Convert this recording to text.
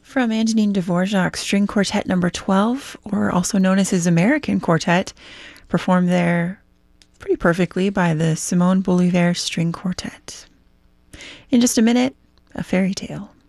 From Antonin Dvorak's String Quartet Number 12, or also known as his American Quartet, performed there pretty perfectly by the Simon Bolivar String Quartet. In just a minute, a fairy tale.